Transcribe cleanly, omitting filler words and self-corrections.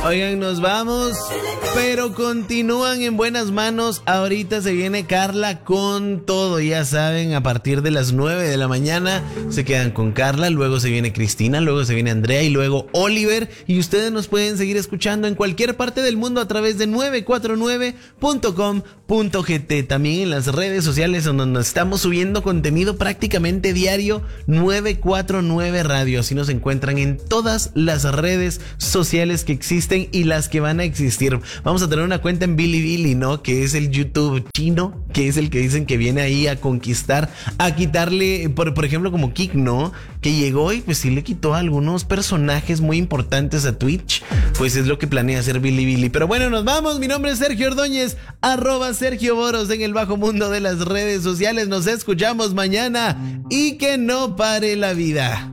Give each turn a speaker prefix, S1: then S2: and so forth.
S1: Oigan, nos vamos, pero continúan en buenas manos. Ahorita se viene Carla con todo, ya saben, a partir de las 9 de la mañana se quedan con Carla, luego se viene Cristina, luego se viene Andrea y luego Oliver. Y ustedes nos pueden seguir escuchando en cualquier parte del mundo a través de 949.com.gt. También en las redes sociales donde nos estamos subiendo contenido prácticamente diario, 949 Radio. Así nos encuentran en todas las redes sociales que existen y las que van a existir. Vamos a tener una cuenta en Bilibili, ¿no? Que es el YouTube chino, que es el que dicen que viene ahí a conquistar, a quitarle, por ejemplo, como Kik, ¿no? Que llegó y pues sí le quitó a algunos personajes muy importantes a Twitch. Pues es lo que planea hacer Bilibili. Pero bueno, nos vamos. Mi nombre es Sergio Ordóñez, @Sergio Boros en el bajo mundo de las redes sociales. Nos escuchamos mañana y que no pare la vida.